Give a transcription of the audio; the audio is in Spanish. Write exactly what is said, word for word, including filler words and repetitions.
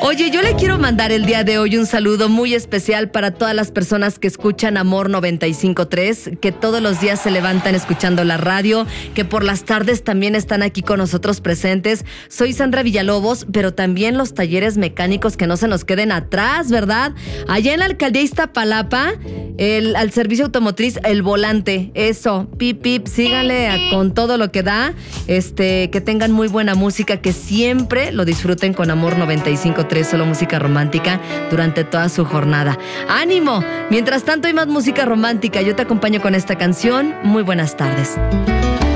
Oye, yo le quiero mandar el día de hoy un saludo muy especial para todas las personas que escuchan Amor noventa y cinco punto tres, que todos los días se levantan escuchando la radio, que por las tardes también están aquí con nosotros presentes. Soy Sandra Villalobos, pero también los talleres mecánicos que no se nos queden atrás, ¿verdad? Allá en la alcaldía Iztapalapa, el, al servicio automotriz, el volante, eso, pip, pip, síganle a, con todo lo que da, este, que tengan muy buena música, que siempre lo disfruten con Amor noventa y cinco punto tres, solo música romántica durante toda su jornada. ¡Ánimo! Mientras tanto hay más música romántica, yo te acompaño con esta canción. Muy buenas tardes.